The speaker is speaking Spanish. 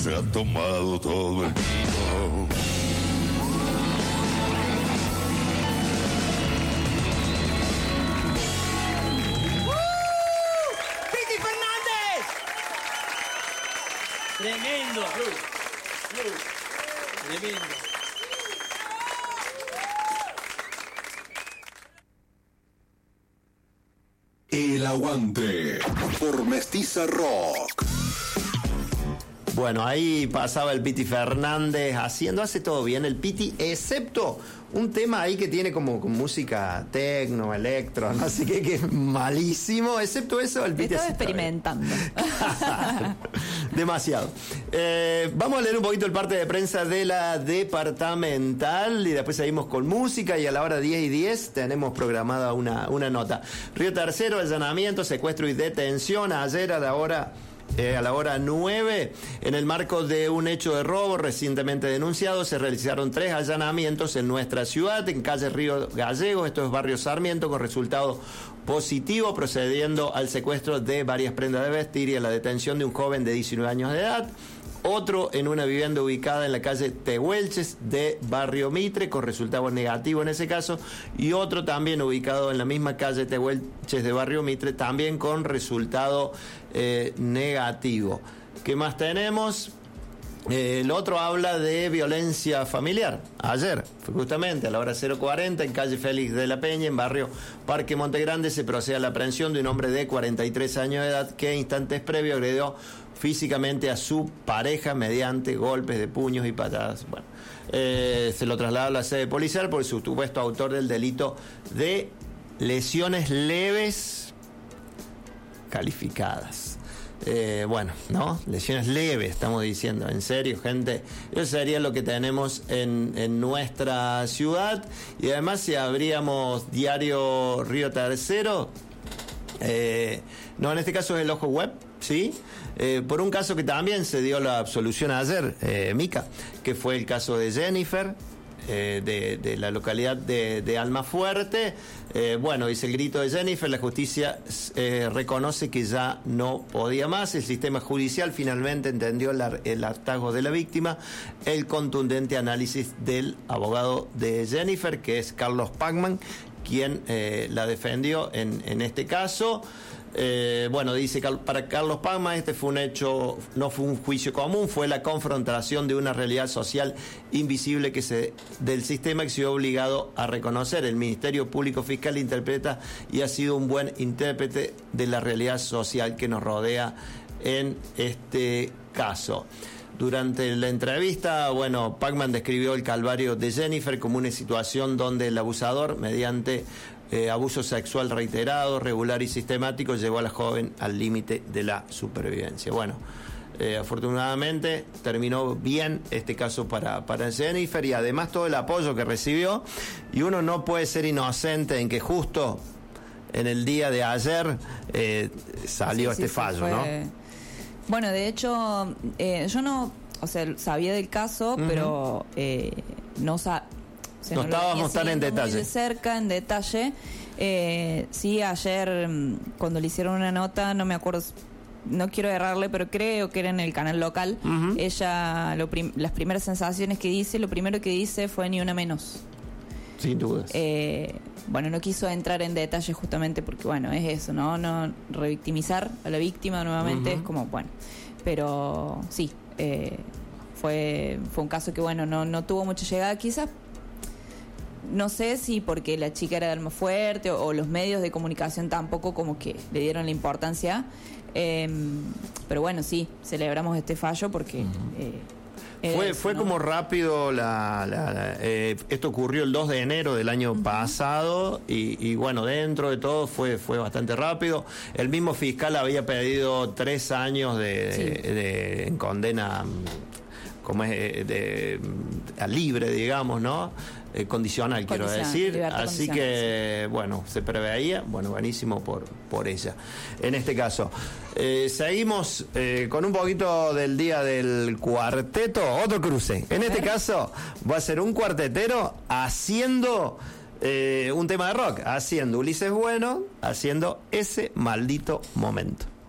se han tomado todo el vino. ¡Piti Fernández! Tremendo. Tremendo. El Aguante por Mestiza Rock. Bueno, ahí pasaba el Piti Fernández hace todo bien el Piti, excepto un tema ahí que tiene como con música tecno, electro, no sé qué, que es malísimo, excepto eso el Piti estaba experimentando. Demasiado. Vamos a leer un poquito el parte de prensa de la departamental y después seguimos con música y a la hora 10:10 tenemos programada una nota. Río Tercero, allanamiento, secuestro y detención ayer a la hora 9, en el marco de un hecho de robo recientemente denunciado, se realizaron 3 allanamientos en nuestra ciudad, en calle Río Gallegos, esto es barrio Sarmiento, con resultado positivo, procediendo al secuestro de varias prendas de vestir y a la detención de un joven de 19 años de edad. Otro en una vivienda ubicada en la calle Tehuelches de Barrio Mitre, con resultado negativo en ese caso, y otro también ubicado en la misma calle Tehuelches de Barrio Mitre, también con resultado negativo. ¿Qué más tenemos? El otro habla de violencia familiar. Ayer, justamente a la hora 0:40, en calle Félix de la Peña, en barrio Parque Montegrande, se procede a la aprehensión de un hombre de 43 años de edad que instantes previos agredió físicamente a su pareja mediante golpes de puños y patadas. Bueno, se lo traslada a la sede policial por su supuesto autor del delito de lesiones leves calificadas. Bueno, ¿no? Lesiones leves, estamos diciendo. En serio, gente. Eso sería lo que tenemos en nuestra ciudad. Y además, si abríamos diario Río Tercero, no, en este caso es el Ojo Web, ¿sí? Por un caso que también se dio la absolución ayer, Mica, que fue el caso de Jennifer, de la localidad de Almafuerte. Bueno, dice el grito de Jennifer, la justicia reconoce que ya no podía más. El sistema judicial finalmente entendió el hartazgo de la víctima, el contundente análisis del abogado de Jennifer, que es Carlos Pacman, quien la defendió en este caso. Bueno, dice para Carlos Pacman este fue un hecho, no fue un juicio común, fue la confrontación de una realidad social invisible del sistema que se vio obligado a reconocer. El Ministerio Público Fiscal interpreta y ha sido un buen intérprete de la realidad social que nos rodea en este caso. Durante la entrevista, bueno, Pacman describió el calvario de Jennifer como una situación donde el abusador, mediante abuso sexual reiterado, regular y sistemático, llevó a la joven al límite de la supervivencia. Bueno, afortunadamente terminó bien este caso para Jennifer y además todo el apoyo que recibió, y uno no puede ser inocente en que justo en el día de ayer salió este fallo, ¿no? Bueno, de hecho, yo no, o sea, sabía del caso, pero no estábamos tan en detalle. De cerca, en detalle. Sí, ayer, cuando le hicieron una nota, no me acuerdo, no quiero errarle, pero creo que era en el canal local. Ella, las primeras sensaciones que dice, lo primero que dice fue ni una menos. Sin dudas. Bueno, no quiso entrar en detalle justamente porque, bueno, es eso, no revictimizar a la víctima nuevamente, es como, bueno, pero sí, fue un caso que, bueno, no tuvo mucha llegada, quizás, no sé si porque la chica era de Almafuerte o los medios de comunicación tampoco como que le dieron la importancia, pero bueno, sí, celebramos este fallo porque... Fue como rápido, esto ocurrió el 2 de enero del año pasado y bueno, dentro de todo fue bastante rápido. El mismo fiscal había pedido 3 años en condena, como es, a libre, digamos, ¿no? Condicional, quiero decir. Así que, bueno, se preveía, bueno, buenísimo por ella. En este caso, seguimos con un poquito del día del cuarteto, otro cruce. En este caso, va a ser un cuartetero haciendo un tema de rock, haciendo Ulises Bueno, haciendo Ese Maldito Momento.